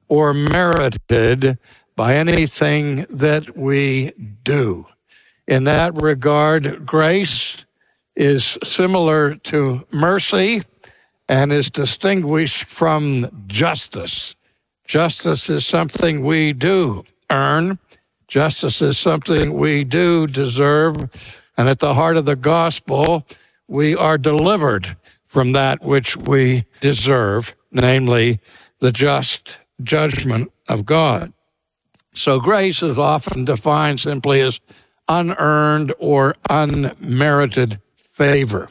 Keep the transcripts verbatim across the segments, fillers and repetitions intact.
or merited by anything that we do. In that regard, grace is similar to mercy and is distinguished from justice. Justice is something we do earn. Justice is something we do deserve. And at the heart of the gospel, we are delivered from that which we deserve, namely the just judgment of God. So grace is often defined simply as unearned or unmerited favor,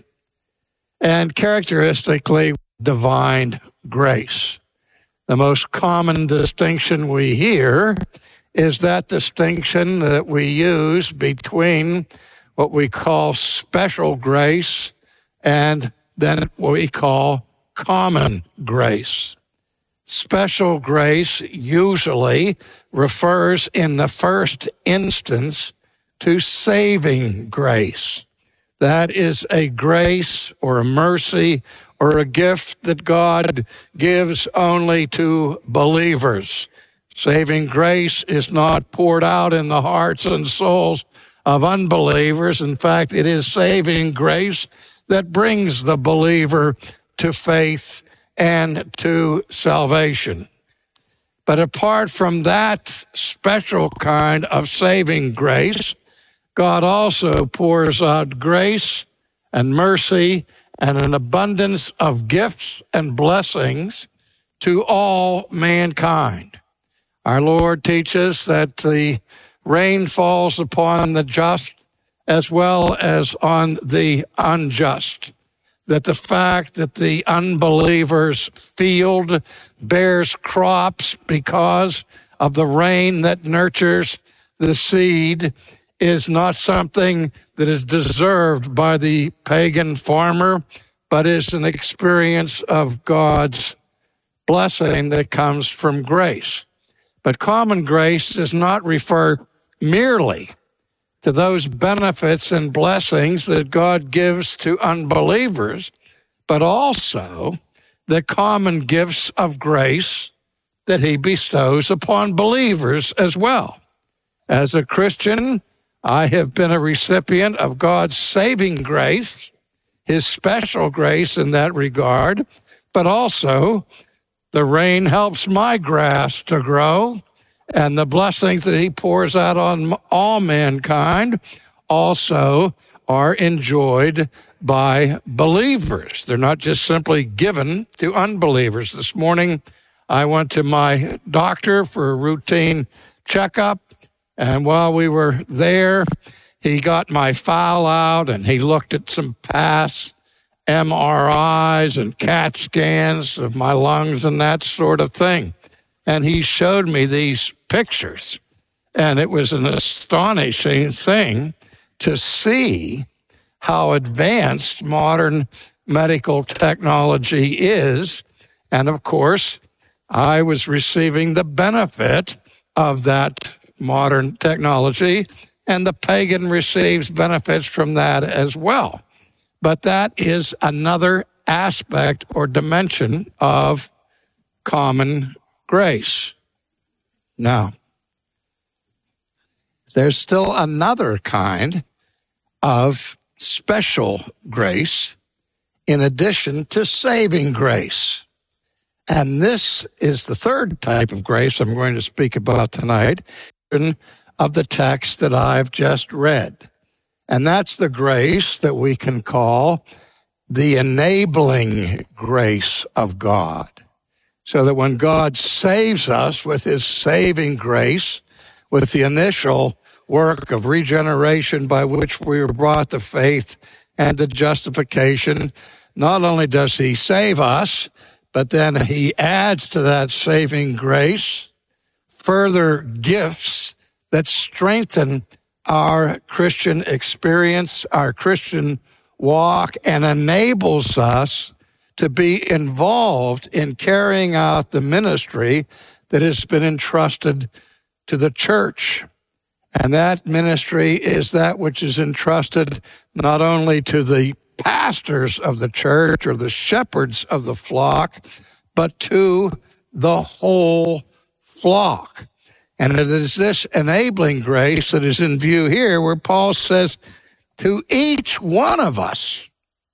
and characteristically divine grace. The most common distinction we hear is that distinction that we use between what we call special grace and then what we call common grace. Special grace usually refers in the first instance to saving grace. That is a grace or a mercy or a gift that God gives only to believers. Saving grace is not poured out in the hearts and souls of unbelievers. In fact, it is saving grace that brings the believer to faith and to salvation. But apart from that special kind of saving grace, God also pours out grace and mercy and an abundance of gifts and blessings to all mankind. Our Lord teaches that the rain falls upon the just as well as on the unjust, that the fact that the unbeliever's field bears crops because of the rain that nurtures the seed is not something that is deserved by the pagan farmer, but is an experience of God's blessing that comes from grace. But common grace does not refer merely to those benefits and blessings that God gives to unbelievers, but also the common gifts of grace that he bestows upon believers as well. As a Christian, I have been a recipient of God's saving grace, his special grace in that regard, but also the rain helps my grass to grow, and the blessings that he pours out on all mankind also are enjoyed by believers. They're not just simply given to unbelievers. This morning, I went to my doctor for a routine checkup, and while we were there, he got my file out and he looked at some past M R Is and CAT scans of my lungs and that sort of thing. And he showed me these pictures, and it was an astonishing thing to see how advanced modern medical technology is. And of course, I was receiving the benefit of that modern technology, and the pagan receives benefits from that as well. But that is another aspect or dimension of common grace. Now, there's still another kind of special grace in addition to saving grace. And this is the third type of grace I'm going to speak about tonight of the text that I've just read. And that's the grace that we can call the enabling grace of God. So that when God saves us with his saving grace, with the initial work of regeneration by which we were brought to faith and to justification, not only does he save us, but then he adds to that saving grace further gifts that strengthen our Christian experience, our Christian walk, and enables us to be involved in carrying out the ministry that has been entrusted to the church. And that ministry is that which is entrusted not only to the pastors of the church or the shepherds of the flock, but to the whole flock. And it is this enabling grace that is in view here, where Paul says, to each one of us,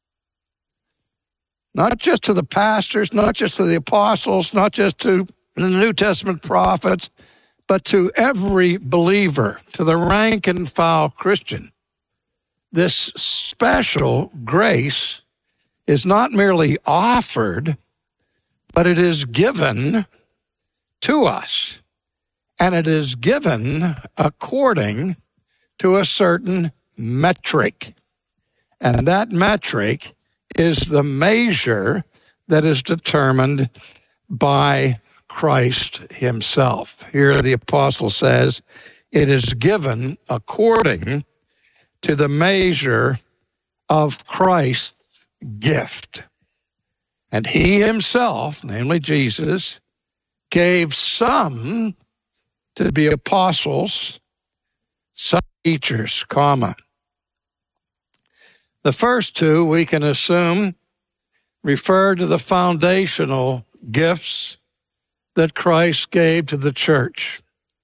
not just to the pastors, not just to the apostles, not just to the New Testament prophets, but to every believer, to the rank and file Christian. This special grace is not merely offered, but it is given to us. And it is given according to a certain metric. And that metric is the measure that is determined by Christ himself. Here the apostle says, it is given according to the measure of Christ's gift. And he himself, namely Jesus, gave some to be apostles, some teachers, comma. The first two, we can assume, refer to the foundational gifts that Christ gave to the church.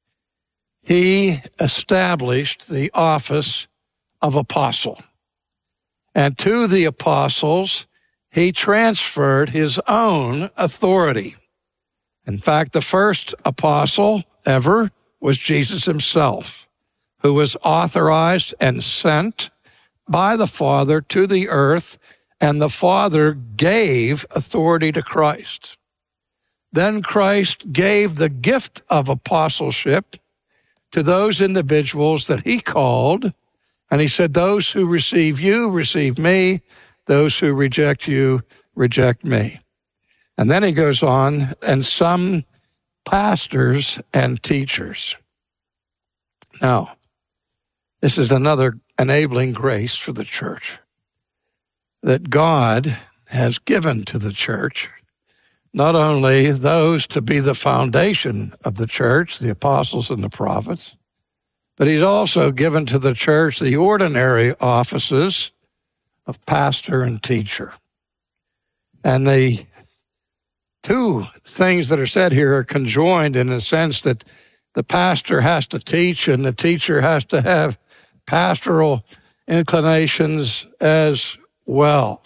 He established the office of apostle. And to the apostles, he transferred his own authority. In fact, the first apostle ever was Jesus himself, who was authorized and sent by the Father to the earth, and the Father gave authority to Christ. Then Christ gave the gift of apostleship to those individuals that he called, and he said, those who receive you, receive me. Those who reject you, reject me. And then he goes on, and some pastors and teachers. Now, this is another enabling grace for the church that God has given to the church, not only those to be the foundation of the church, the apostles and the prophets, but he's also given to the church the ordinary offices of pastor and teacher. And the two things that are said here are conjoined in the sense that the pastor has to teach and the teacher has to have pastoral inclinations as well.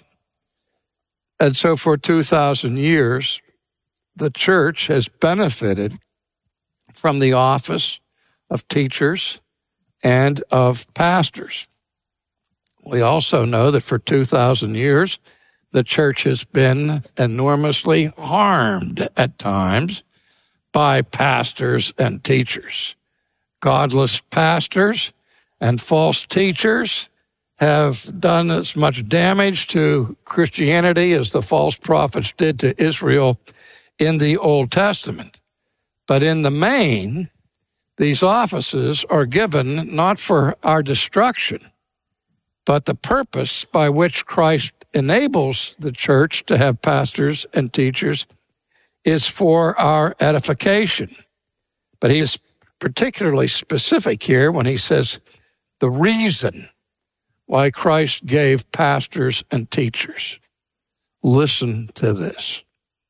And so for two thousand years, the church has benefited from the office of teachers and of pastors. We also know that for two thousand years, the church has been enormously harmed at times by pastors and teachers. Godless pastors and false teachers have done as much damage to Christianity as the false prophets did to Israel in the Old Testament. But in the main, these offices are given not for our destruction, but the purpose by which Christ enables the church to have pastors and teachers is for our edification. But he is particularly specific here when he says the reason why Christ gave pastors and teachers. Listen to this.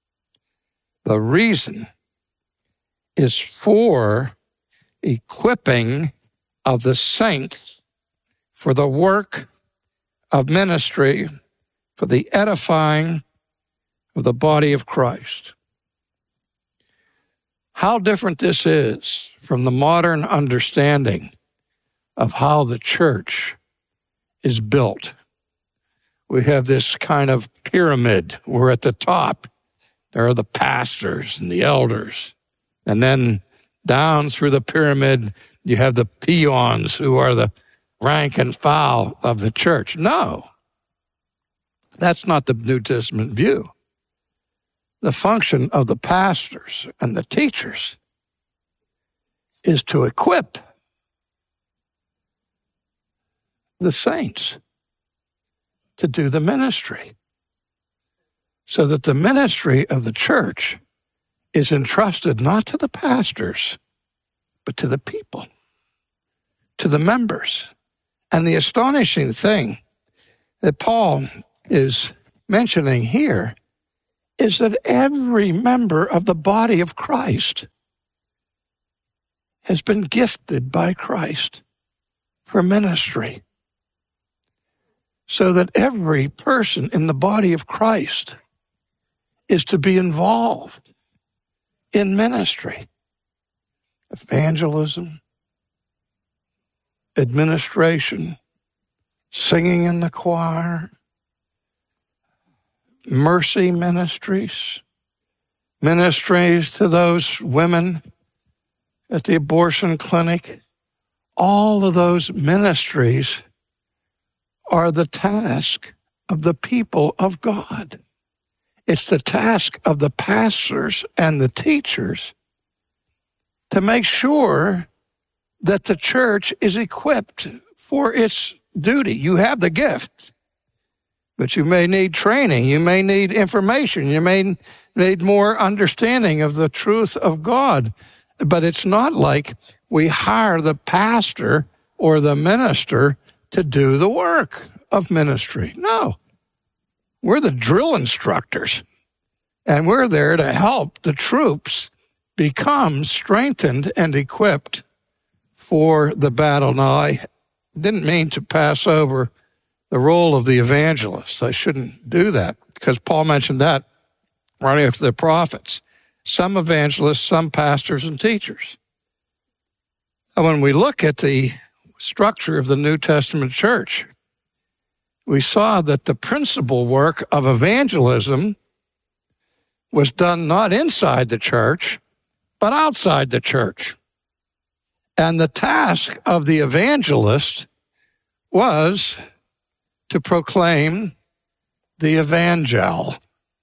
The reason is for equipping of the saints for the work of ministry, for the edifying of the body of Christ. How different this is from the modern understanding of how the church is built. We have this kind of pyramid where at the top there are the pastors and the elders, and then down through the pyramid you have the peons who are the rank and file of the church. No, that's not the New Testament view. The function of the pastors and the teachers is to equip the saints to do the ministry, so that the ministry of the church is entrusted not to the pastors, but to the people, to the members. And the astonishing thing that Paul is mentioning here is that every member of the body of Christ has been gifted by Christ for ministry, so that every person in the body of Christ is to be involved in ministry, evangelism, administration, singing in the choir, mercy ministries, ministries to those women at the abortion clinic. All of those ministries are the task of the people of God. It's the task of the pastors and the teachers to make sure that the church is equipped for its duty. You have the gift, but you may need training. You may need information. You may need more understanding of the truth of God. But it's not like we hire the pastor or the minister to do the work of ministry. No, we're the drill instructors, and we're there to help the troops become strengthened and equipped for the battle. Now, I didn't mean to pass over the role of the evangelist. I shouldn't do that, because Paul mentioned that right after the prophets. Some evangelists, some pastors and teachers. And when we look at the structure of the New Testament church, we saw that the principal work of evangelism was done not inside the church, but outside the church. And the task of the evangelist was to proclaim the evangel,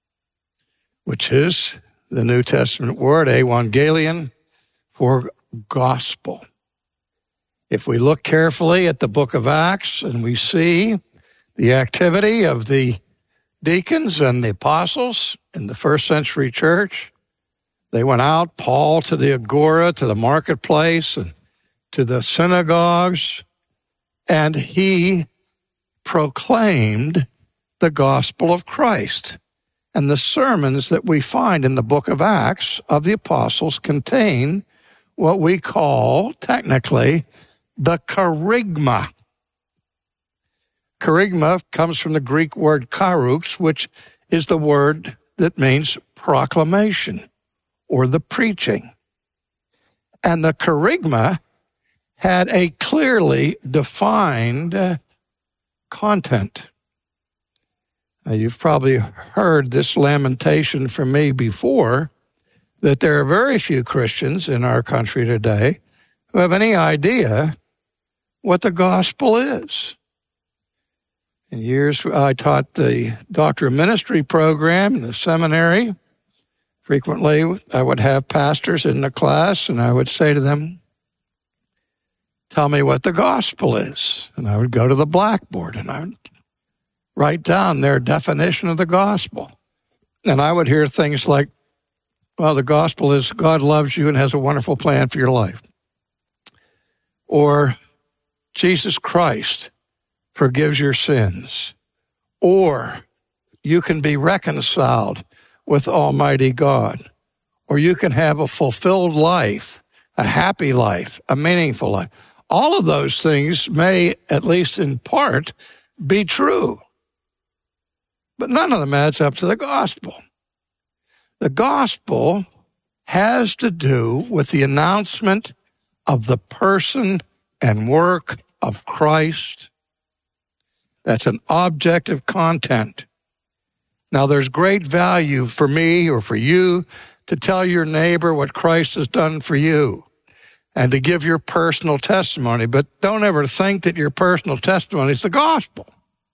which is the New Testament word, evangelion, for gospel. If we look carefully at the book of Acts and we see the activity of the deacons and the apostles in the first century church, they went out, Paul to the agora, to the marketplace, and to the synagogues, and he proclaimed the gospel of Christ. And the sermons that we find in the book of Acts of the apostles contain what we call, technically, the kerygma. Kerygma comes from the Greek word karux, which is the word that means proclamation or the preaching. And the kerygma had a clearly defined uh, content. Now, you've probably heard this lamentation from me before, that there are very few Christians in our country today who have any idea what the gospel is. In years, I taught the Doctor of Ministry program in the seminary. Frequently, I would have pastors in the class, and I would say to them, tell me what the gospel is. And I would go to the blackboard, and I would write down their definition of the gospel. And I would hear things like, well, the gospel is God loves you and has a wonderful plan for your life. Or Jesus Christ forgives your sins. Or you can be reconciled with Almighty God. Or you can have a fulfilled life, a happy life, a meaningful life. All of those things may, at least in part, be true. But none of them adds up to the gospel. The gospel has to do with the announcement of the person and work of Christ. That's an objective content. Now, there's great value for me or for you to tell your neighbor what Christ has done for you and to give your personal testimony, but don't ever think that your personal testimony is the gospel.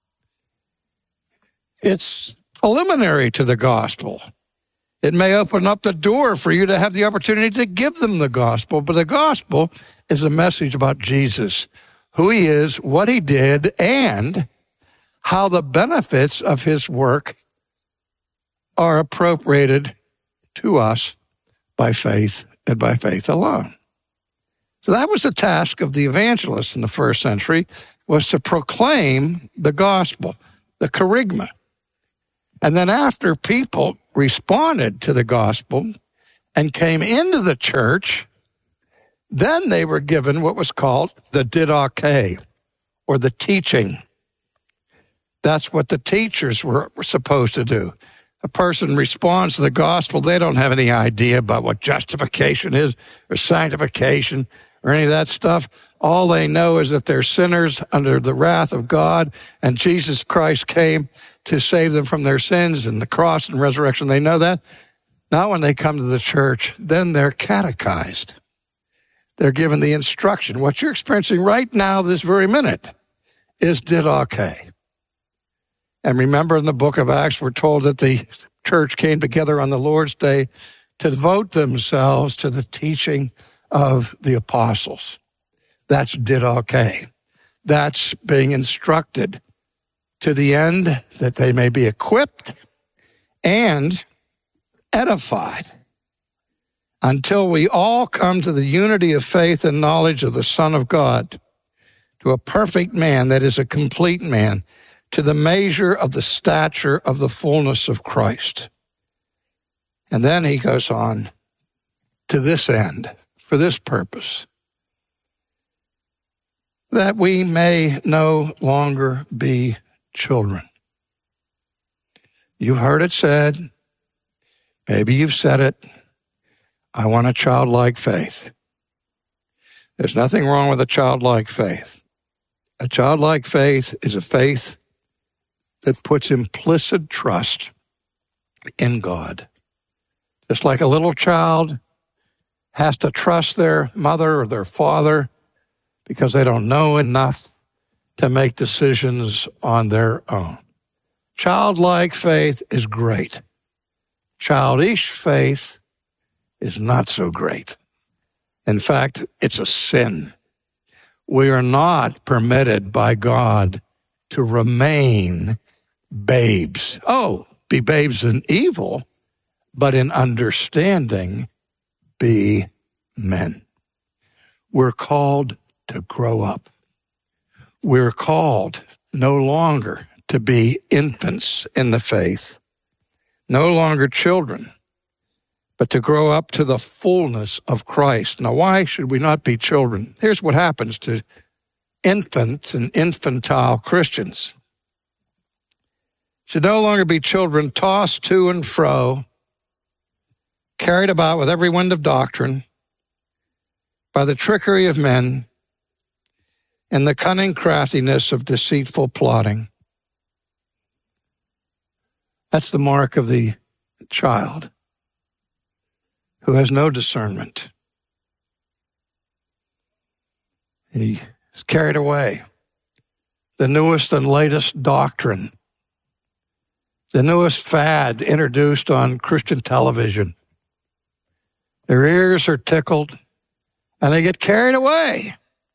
It's preliminary to the gospel. It may open up the door for you to have the opportunity to give them the gospel, but the gospel is a message about Jesus, who he is, what he did, and how the benefits of his work are appropriated to us by faith and by faith alone. So that was the task of the evangelist in the first century, was to proclaim the gospel, the kerygma. And then after people responded to the gospel and came into the church, Then they were given what was called the didache, or the teaching. That's what the teachers were, were supposed to do. A person responds to the gospel, they don't have any idea about what justification is or sanctification or any of that stuff. All they know is that they're sinners under the wrath of God, and Jesus Christ came to save them from their sins, and the cross and resurrection. They know that. Now when they come to the church, then they're catechized. They're given the instruction. What you're experiencing right now, this very minute, is didache. And remember, in the book of Acts, we're told that the church came together on the Lord's Day to devote themselves to the teaching of the apostles. That's didache. That's being instructed to the end that they may be equipped and edified until we all come to the unity of faith and knowledge of the Son of God, to a perfect man, that is a complete man, to the measure of the stature of the fullness of Christ. And then he goes on, to this end, for this purpose, that we may no longer be children. You've heard it said, maybe you've said it, I want a childlike faith. There's nothing wrong with a childlike faith. A childlike faith is a faith that puts implicit trust in God. Just like a little child has to trust their mother or their father because they don't know enough to make decisions on their own. Childlike faith is great. Childish faith is not so great. In fact, it's a sin. We are not permitted by God to remain babes. Oh, be babes in evil, but in understanding, be men. We're called to grow up. We're called no longer to be infants in the faith, no longer children, but to grow up to the fullness of Christ. Now, why should we not be children? Here's what happens to infants and infantile Christians. Should no longer be children tossed to and fro, carried about with every wind of doctrine, by the trickery of men, and the cunning craftiness of deceitful plotting. That's the mark of the child who has no discernment. He is carried away. The newest and latest doctrine, the newest fad introduced on Christian television. Their ears are tickled, and they get carried away,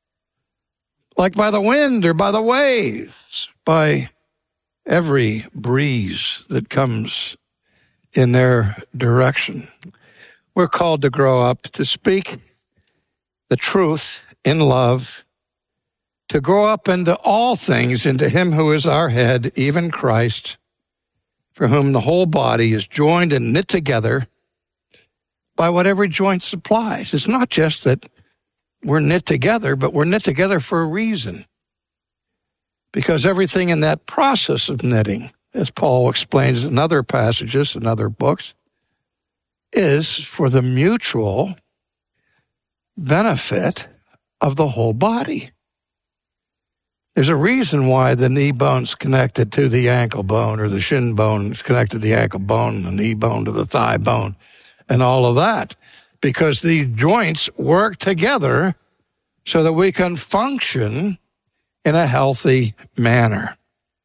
like by the wind or by the waves, by every breeze that comes in their direction. We're called to grow up, to speak the truth in love, to grow up into all things, into him who is our head, even Christ, for whom the whole body is joined and knit together by what every joint supplies. It's not just that we're knit together, but we're knit together for a reason. Because everything in that process of knitting, as Paul explains in other passages and other books, is for the mutual benefit of the whole body. There's a reason why the knee bone's connected to the ankle bone, or the shin bone is connected to the ankle bone, the knee bone to the thigh bone, and all of that. Because these joints work together so that we can function in a healthy manner.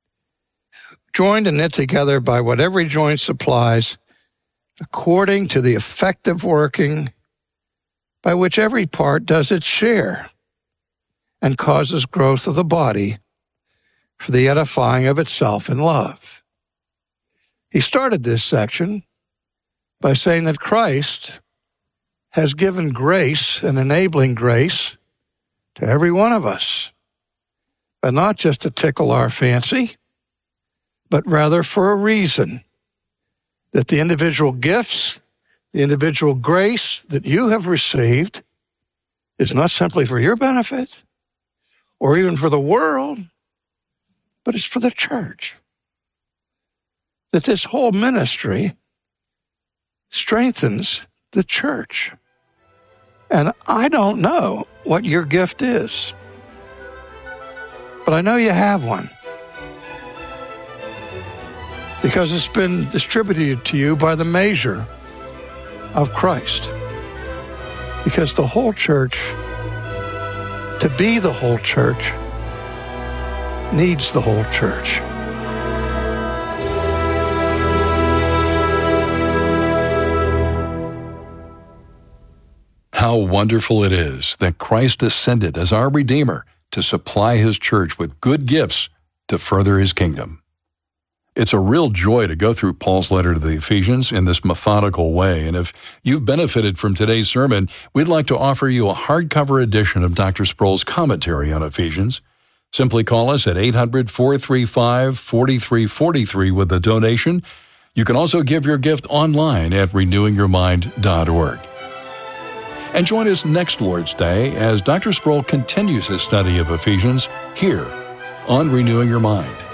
Joined and knit together by what every joint supplies, according to the effective working by which every part does its share and causes growth of the body for the edifying of itself in love. He started this section by saying that Christ has given grace, and enabling grace, to every one of us, but not just to tickle our fancy, but rather for a reason, that the individual gifts, the individual grace that you have received is not simply for your benefit or even for the world, but it's for the church. That this whole ministry strengthens the church. And I don't know what your gift is, but I know you have one, because it's been distributed to you by the measure of Christ. Because the whole church, to be the whole church, needs the whole church. How wonderful it is that Christ descended as our Redeemer to supply His church with good gifts to further His kingdom. It's a real joy to go through Paul's letter to the Ephesians in this methodical way. And if you've benefited from today's sermon, we'd like to offer you a hardcover edition of Doctor Sproul's commentary on Ephesians. Simply call us at eight hundred, four three five, four three four three with a donation. You can also give your gift online at renewing your mind dot org. And join us next Lord's Day as Doctor Sproul continues his study of Ephesians here on Renewing Your Mind.